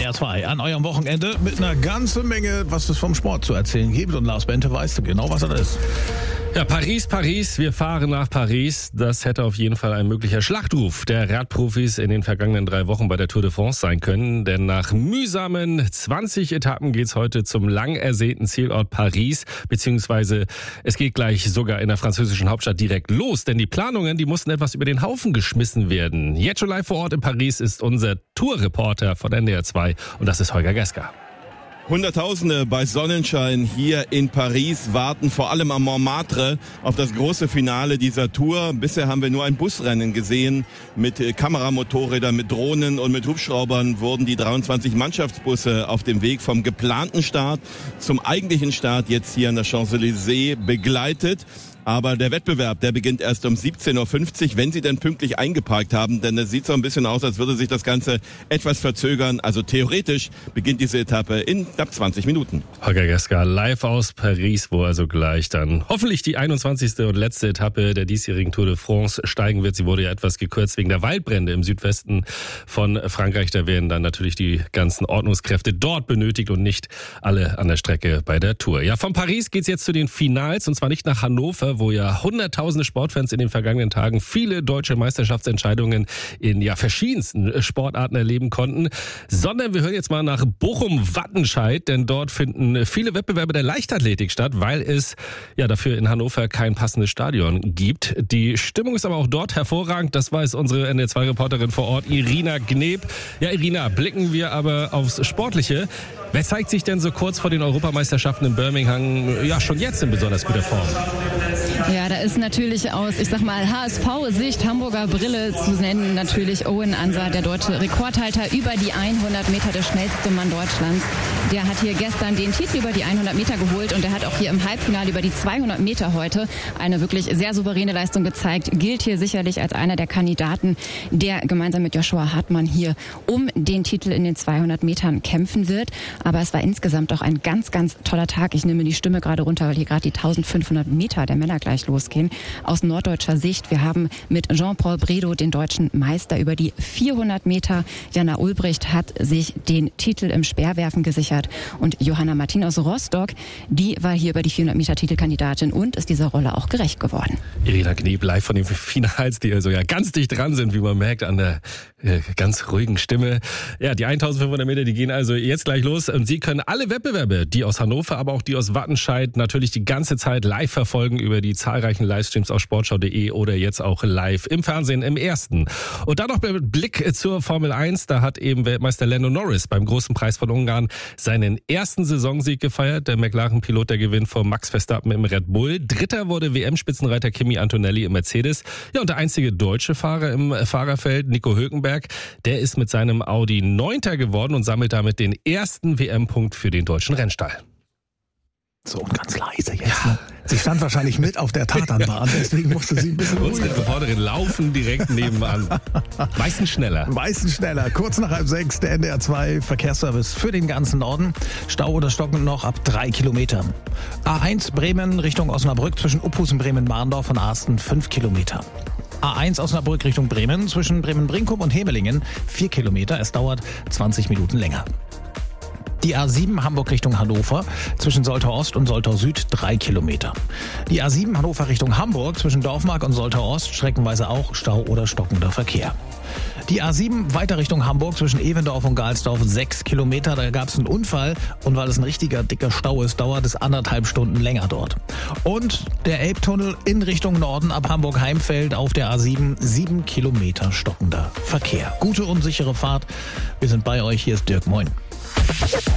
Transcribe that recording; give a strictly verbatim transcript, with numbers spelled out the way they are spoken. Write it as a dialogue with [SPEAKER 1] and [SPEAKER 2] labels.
[SPEAKER 1] R zwei an eurem Wochenende mit einer ganzen Menge, was es vom Sport zu erzählen gibt. Und Lars Bente weiß genau, was das ist.
[SPEAKER 2] Ja, Paris, Paris, wir fahren nach Paris. Das hätte auf jeden Fall ein möglicher Schlachtruf der Radprofis in den vergangenen drei Wochen bei der Tour de France sein können. Denn nach mühsamen zwanzig Etappen geht's heute zum lang ersehnten Zielort Paris. Beziehungsweise es geht gleich sogar in der französischen Hauptstadt direkt los. Denn die Planungen, die mussten etwas über den Haufen geschmissen werden. Jetzt schon live vor Ort in Paris ist unser Tourreporter von N D R zwei. Und das ist Holger Geska.
[SPEAKER 3] Hunderttausende bei Sonnenschein hier in Paris warten vor allem am Montmartre auf das große Finale dieser Tour. Bisher haben wir nur ein Busrennen gesehen. Mit Kameramotorrädern, mit Drohnen und mit Hubschraubern wurden die dreiundzwanzig Mannschaftsbusse auf dem Weg vom geplanten Start zum eigentlichen Start jetzt hier an der Champs-Élysées begleitet. Aber der Wettbewerb, der beginnt erst um siebzehn Uhr fünfzig, wenn sie denn pünktlich eingeparkt haben. Denn es sieht so ein bisschen aus, als würde sich das Ganze etwas verzögern. Also theoretisch beginnt diese Etappe in knapp zwanzig Minuten.
[SPEAKER 2] Holger Geska live aus Paris, wo also gleich dann hoffentlich die einundzwanzigste und letzte Etappe der diesjährigen Tour de France steigen wird. Sie wurde ja etwas gekürzt wegen der Waldbrände im Südwesten von Frankreich. Da werden dann natürlich die ganzen Ordnungskräfte dort benötigt und nicht alle an der Strecke bei der Tour. Ja, von Paris geht's jetzt zu den Finals und zwar nicht nach Hannover, wo ja hunderttausende Sportfans in den vergangenen Tagen viele deutsche Meisterschaftsentscheidungen in ja verschiedensten Sportarten erleben konnten, sondern wir hören jetzt mal nach Bochum-Wattenscheid, denn dort finden viele Wettbewerbe der Leichtathletik statt, weil es ja dafür in Hannover kein passendes Stadion gibt. Die Stimmung ist aber auch dort hervorragend, das weiß unsere N D R zwei Reporterin vor Ort, Irina Gneb. Ja, Irina, blicken wir aber aufs Sportliche. Wer zeigt sich denn so kurz vor den Europameisterschaften in Birmingham ja schon jetzt in besonders guter Form?
[SPEAKER 4] Ja, da ist natürlich aus, ich sag mal, H S V-Sicht, Hamburger Brille zu nennen, natürlich Owen Ansa, der deutsche Rekordhalter über die hundert Meter, der schnellste Mann Deutschlands. Der hat hier gestern den Titel über die hundert Meter geholt und der hat auch hier im Halbfinale über die zweihundert Meter heute eine wirklich sehr souveräne Leistung gezeigt. Gilt hier sicherlich als einer der Kandidaten, der gemeinsam mit Joshua Hartmann hier um den Titel in den zweihundert Metern kämpfen wird. Aber es war insgesamt doch ein ganz, ganz toller Tag. Ich nehme die Stimme gerade runter, weil hier gerade die eintausendfünfhundert Meter der Männer gleich losgehen. Aus norddeutscher Sicht, wir haben mit Jean-Paul Bredow den deutschen Meister über die vierhundert Meter. Jana Ulbricht hat sich den Titel im Speerwerfen gesichert. Und Johanna Martin aus Rostock, die war hier über die vierhundert Meter Titelkandidatin und ist dieser Rolle auch gerecht geworden.
[SPEAKER 2] Irina Gneb live von den Finals, die also ja ganz dicht dran sind, wie man merkt, an der äh, ganz ruhigen Stimme. Ja, die eintausendfünfhundert Meter, die gehen also jetzt gleich los. Und Sie können alle Wettbewerbe, die aus Hannover, aber auch die aus Wattenscheid, natürlich die ganze Zeit live verfolgen über die zahlreichen Livestreams auf sportschau punkt de oder jetzt auch live im Fernsehen im Ersten. Und dann noch mit Blick zur Formel eins. Da hat eben Weltmeister Lando Norris beim Großen Preis von Ungarn seinen ersten Saisonsieg gefeiert. Der McLaren-Pilot, der gewinnt vor Max Verstappen im Red Bull. Dritter wurde W M-Spitzenreiter Kimi Antonelli im Mercedes. Ja, und der einzige deutsche Fahrer im Fahrerfeld, Nico Hülkenberg, der ist mit seinem Audi Neunter geworden und sammelt damit den ersten W M-Punkt für den deutschen Rennstall.
[SPEAKER 1] So, und ganz leise jetzt. Ja. Sie stand wahrscheinlich mit auf der Tatanbahn, deswegen musste sie ein bisschen
[SPEAKER 2] Unsere Reporterin laufen direkt nebenan. Meistens schneller.
[SPEAKER 1] Meistens schneller. Kurz nach halb sechs, der N D R zwei Verkehrsservice für den ganzen Norden. Stau oder Stocken noch ab drei Kilometern. A eins Bremen Richtung Osnabrück zwischen Uphusen, Bremen-Mahndorf und Arsten fünf Kilometer. A eins Osnabrück Richtung Bremen zwischen Bremen-Brinkum und Hemelingen vier Kilometer. Es dauert zwanzig Minuten länger. Die A sieben Hamburg Richtung Hannover zwischen Soltau Ost und Soltau Süd drei Kilometer. Die A sieben Hannover Richtung Hamburg zwischen Dorfmark und Soltau Ost streckenweise auch Stau oder stockender Verkehr. Die A sieben weiter Richtung Hamburg zwischen Evendorf und Galsdorf sechs Kilometer. Da gab es einen Unfall und weil es ein richtiger dicker Stau ist, dauert es anderthalb Stunden länger dort. Und der Elbtunnel in Richtung Norden ab Hamburg-Heimfeld auf der A sieben sieben Kilometer stockender Verkehr. Gute und sichere Fahrt. Wir sind bei euch. Hier ist Dirk. Moin.